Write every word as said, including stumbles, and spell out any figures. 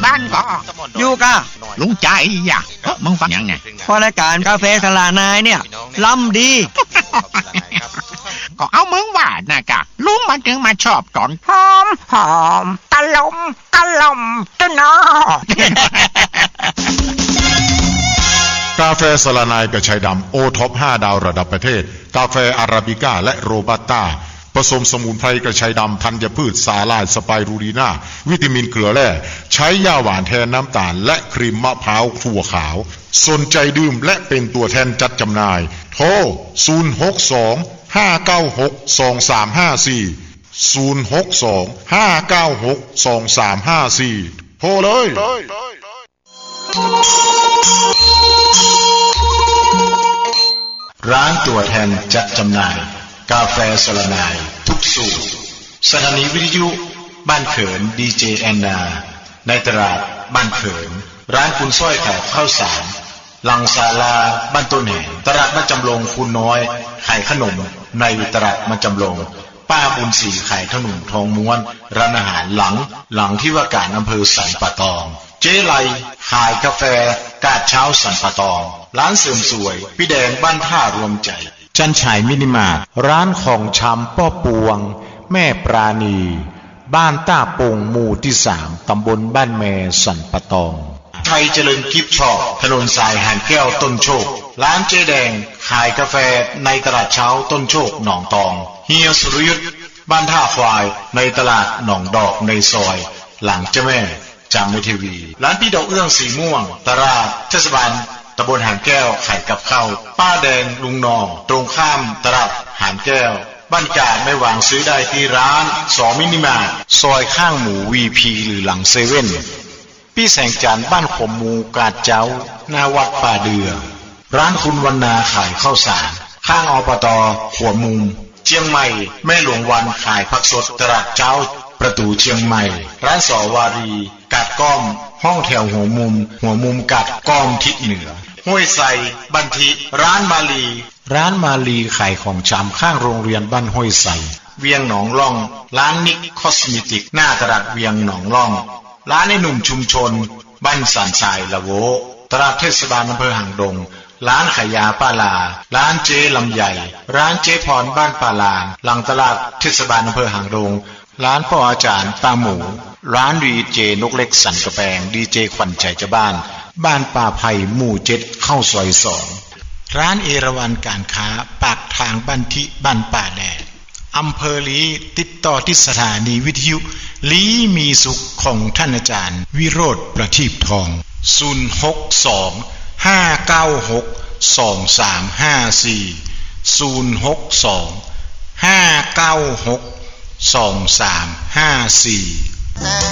บ้านก็อยู่กะลุงใจอ่ะมึงฟังยังไงพอรายการกาแฟสลานายเนี่ยล้ำดีก็เอามึงว่านะกะลุงมันถึงมาชอบตอนหอมหอมตะลมตะลมตะนอกาแฟสลานายกระชายดำโอท็อปห้าดาวระดับประเทศกาแฟอาราบิก้าและโรบัสต้าผสมสมุนไพรกระชายดำธัญพืชสาลายสไปรูลีนาวิตามินเกลือแร่ใช้ยาหวานแทนน้ำตาลและครีมมะพร้าวถั่วขาวสนใจดื่มและเป็นตัวแทนจัดจำหน่ายโทรศูนย์ หก สอง ห้า เก้า หก สอง สาม ห้า สี่ ศูนย์ หก สอง ห้า เก้า หก สอง สาม ห้า สี่โทรเลยร้านตัวแทนจัดจำหน่ายกาแฟสลานายทุกสูตรสถานีวิทยุบ้านเขินดีเจแอนนาในตลาดบ้านเขินร้านคุณสร้อยแขกข้าวสารลังศาลาบ้านต้นแห่งตลาดมาจำลงคุณน้อยขายขนมในตลาดมาจำลงป้าบุญศรีขายขนมทองม้วนร้านอาหารหลังหลังที่ว่าการอำเภอสันป่าตองเจ๊ไลขายกาแฟกาดเช้าสันป่าตองร้านเสริมสวยพี่แดงบ้านท่ารวมใจจันฉายมินิมาร์ทร้านของชำป้อปวงแม่ปราณีบ้านต้าปงหมู่ที่สามตำบลบ้านแมสันป่าตองไทยเจริญกิฟต์ช็อปถนนสายหานแก้วต้นโชคร้านเจ๊แดงขายกาแฟในตลาดเช้าต้นโชคหนองตองเฮียสุรยุทธบ้านท่าควายในตลาดหนองดอกในซอยหลังเจ้าแม่จามทีวีร้านพี่ดอกเอื้องสีม่วงตลาดเทศบาลตำบลหานแก้วขายกับข้าวป้าแดงลุงนองตรงข้ามตลาดหานแก้วบ้านกาดไม่หวังซื้อได้ที่ร้านสองมินิมาร์ทซอยข้างหมูวีพีหรือหลังเซเว่นพี่แสงจันทร์บ้านขมมูกาดเจ้าหน้าวัดป่าเดือร้านคุณวรรณาขายข้าวสารข้างอปตหัวมุมเชียงใหม่แม่หลวงวันขายผักสดตลาดเจ้าประตูเชียงใหม่ร้านสอวารีกาดก้อมห้องแถวหัวมุมหัวมุมกาดก้อมทิศเหนือห้วยไซบันทิร้านมาลีร้านมาลีขายของชำข้างโรงเรียนบ้านห้วยไซเวียงหนองล่องร้านนิกคอสเมติกหน้าตลาดเวียงหนองล่องร้านในหนุ่มชุมชนบ้านสันทรายละโวตลาดเทศบาลอำเภอหางดงร้านขายยาป้าลาร้านเจ๊ลำใหญ่ร้านเจ๊พรบ้านป้าลาหลังตลาดเทศบาลอำเภอหางดงร้านพ่ออาจารย์ป้าหมูร้านดีเจนกเล็กสันกระแปงดีเจขวัญใจเจ้าบ้านบ้านป่าไผ่หมู่เจ็ดเข้าซอยสองร้านเอราวัณการค้าปากทางบ้านทิบ้านป่าแดดอำเภอลีติดต่อที่สถานีวิทยุลีมีสุขของท่านอาจารย์วิโรธประทีปทองศูนย์ หก สอง ห้า เก้า หก สอง สาม ห้า สี่ ศูนย์ หก สอง ห้า เก้า หก สอง สาม ห้า สี่